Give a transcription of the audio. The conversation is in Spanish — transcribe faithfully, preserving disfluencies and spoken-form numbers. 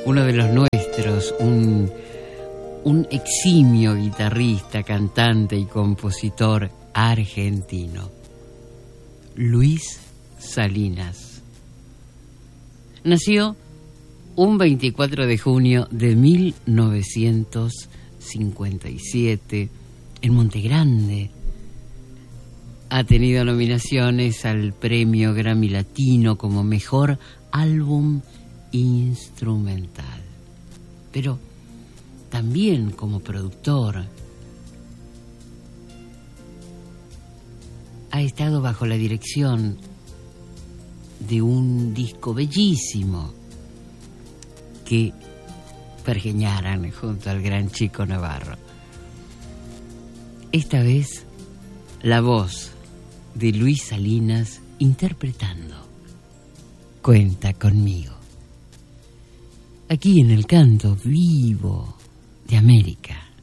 uno de los nuestros, un, un eximio guitarrista, cantante y compositor argentino, Luis Salinas. Nació un veinticuatro de junio de mil novecientos cincuenta y siete en Montegrande. Ha tenido nominaciones al Premio Grammy Latino como Mejor Álbum Instrumental, pero también como productor. Ha estado bajo la dirección de un disco bellísimo que pergeñaran junto al gran Chico Navarro. Esta vez, la voz de Luis Salinas interpretando Cuenta conmigo, aquí en el canto vivo de América.